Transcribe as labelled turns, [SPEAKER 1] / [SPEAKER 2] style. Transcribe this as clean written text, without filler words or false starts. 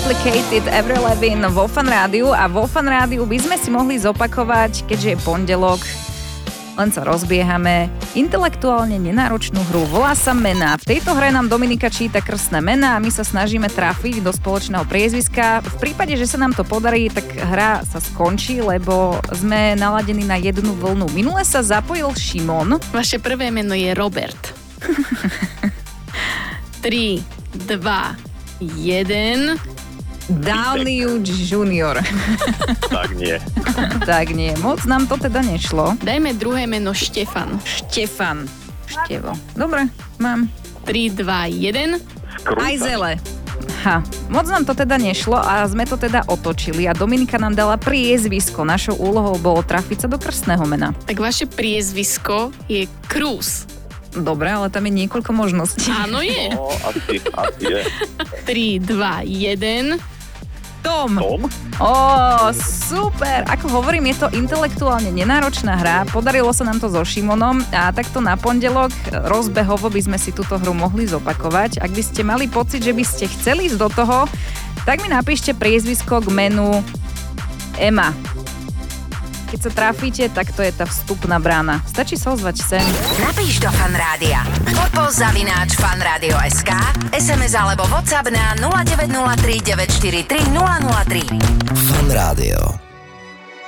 [SPEAKER 1] Complicated, Avril Lavigne vo Fan Rádiu a vo Fan Rádiu by sme si mohli zopakovať, keďže je pondelok, len sa rozbiehame, intelektuálne nenáročnú hru. Volá sa Mená. V tejto hre nám Dominika číta krstné mená a my sa snažíme trafiť do spoločného priezviska. V prípade, že sa nám to podarí, tak hra sa skončí, lebo sme naladení na jednu vlnu. Minule sa zapojil Šimon.
[SPEAKER 2] Vaše prvé meno je Robert. 3, 2, 1...
[SPEAKER 1] Downey Junior.
[SPEAKER 3] Tak nie.
[SPEAKER 1] Tak nie, moc nám to teda nešlo.
[SPEAKER 2] Dajme druhé meno Štefan.
[SPEAKER 1] Štefan. Števo. Dobre, mám.
[SPEAKER 2] 3, 2, 1.
[SPEAKER 1] Aj zele. Moc nám to teda nešlo a sme to teda otočili a Dominika nám dala priezvisko. Našou úlohou bolo trafiť sa do krstného mena.
[SPEAKER 2] Tak vaše priezvisko je Cruz.
[SPEAKER 1] Dobre, ale tam je niekoľko možností.
[SPEAKER 2] Áno je.
[SPEAKER 3] No, asi je.
[SPEAKER 2] 3, 2, 1.
[SPEAKER 1] Tom. Super. Ako hovorím, je to intelektuálne nenáročná hra. Podarilo sa nám to so Šimonom a takto na pondelok rozbehovo by sme si túto hru mohli zopakovať. Ak by ste mali pocit, že by ste chceli ísť do toho, tak mi napíšte priezvisko k menu Ema. Keď sa trafíte, tak to je tá vstupná brána. Stačí sa ozvať sem.
[SPEAKER 4] Napíš do Fan Rádia. @fanradio.sk, SMS alebo WhatsApp na 0903 943 003.
[SPEAKER 5] Fan Rádio.